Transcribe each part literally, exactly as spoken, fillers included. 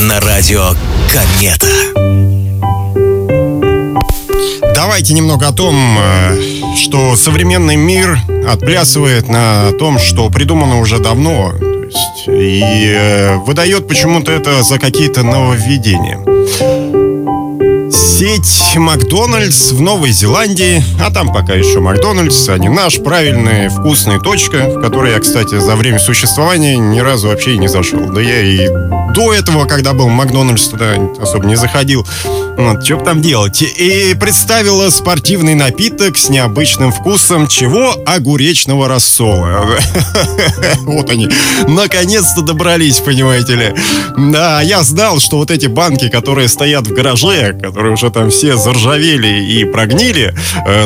на радио Комета. Давайте немного о том, что современный мир отплясывает на том, что придумано уже давно, то есть, и выдает почему-то это за какие-то нововведения. Сеть Макдональдс в Новой Зеландии, а там пока еще Макдональдс, а не наш, правильная, вкусная точка, в которой я, кстати, за время существования ни разу вообще и не зашел. Да я и до этого, когда был Макдональдс, туда особо не заходил. Вот, что бы там делать? И представила спортивный напиток с необычным вкусом чего? Огуречного рассола. Вот они, наконец-то добрались, понимаете ли. Да, я знал, что вот эти банки, которые стоят в гараже, которые уже там все заржавели и прогнили,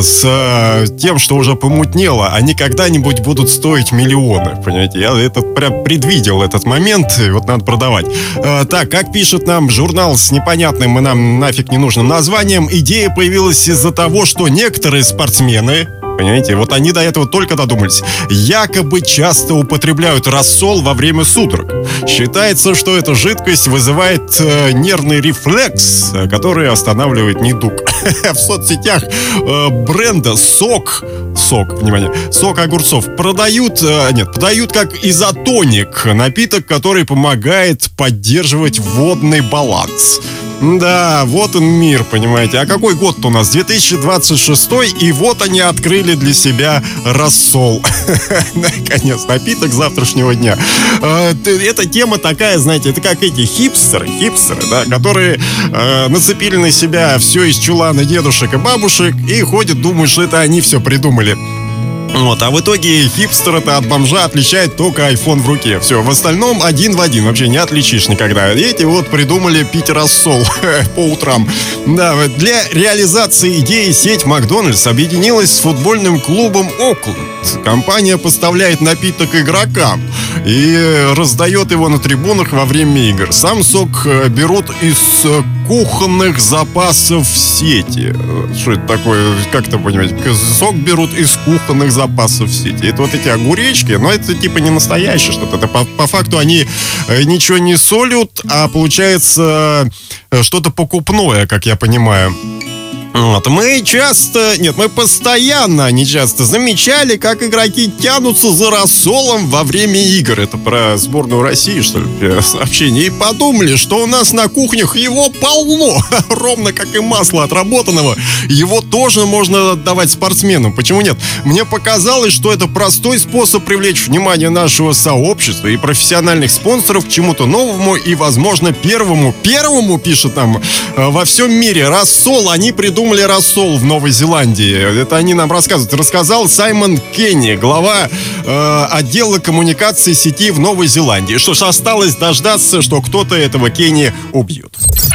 с тем, что уже помутнело, они когда-нибудь будут стоить миллионы, понимаете? Я этот прям предвидел этот момент, и вот надо продавать. Так, как пишет нам журнал с непонятным и нам нафиг не нужным названием, идея появилась из-за того, что некоторые спортсмены, понимаете, вот они до этого только додумались, якобы часто употребляют рассол во время судорог. Считается, что эта жидкость вызывает э, нервный рефлекс, который останавливает недуг. В соцсетях э, бренда «Сок», сок, внимание, сок огурцов продают, э, нет, подают как изотоник, напиток, который помогает поддерживать водный баланс. Да, вот он мир, понимаете. А какой год-то у нас? две тысячи двадцать шестой, и вот они открыли для себя рассол. Наконец, напиток завтрашнего дня. Эта тема такая, знаете, это как эти хипстеры, хипстеры, да, которые э, нацепили на себя все из чулана дедушек и бабушек и ходят, думают, что это они все придумали. Вот, а в итоге хипстера-то от бомжа отличает только айфон в руке. Все, в остальном один в один, вообще не отличишь никогда. Эти вот придумали пить рассол по утрам. Да, для реализации идеи сеть Макдональдс объединилась с футбольным клубом Окленд. Компания поставляет напиток игрокам и раздает его на трибунах во время игр. Сам сок берут из кухонных запасов сети. Что это такое? Как это понимать? Сок берут из кухонных запасов сети. Это вот эти огуречки, но это типа не настоящее что-то. Это по, по факту они ничего не солят, а получается что-то покупное, как я понимаю. Вот. Мы часто, нет, мы постоянно, не часто замечали, как игроки тянутся за рассолом во время игр. Это про сборную России, что ли, сообщение. И подумали, что у нас на кухнях его полно, ровно как и масло отработанного. Его тоже можно отдавать спортсменам. Почему нет? Мне показалось, что это простой способ привлечь внимание нашего сообщества и профессиональных спонсоров к чему-то новому и, возможно, первому. Первому, пишет нам, во всем мире рассол они придумали. Рассол в Новой Зеландии. Это они нам рассказывают. Рассказал Саймон Кенни, глава э, отдела коммуникации сети в Новой Зеландии. Что ж, осталось дождаться, что кто-то этого Кенни убьет.